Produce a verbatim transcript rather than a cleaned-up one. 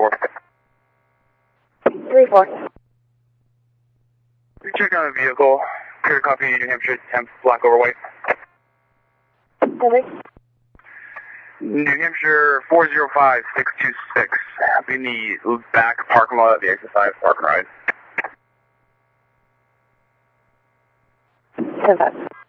four. three four. We check on a vehicle. Clear copy, New Hampshire, temp, black over white. Copy. New Hampshire four zero five six two six. In the back parking lot of the exercise park and ride. ten five.